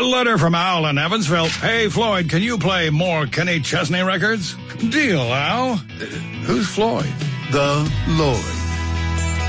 A letter from Al in Evansville. Hey, Floyd, can you play more Kenny Chesney records? Deal, Al. Who's Floyd? The Lord.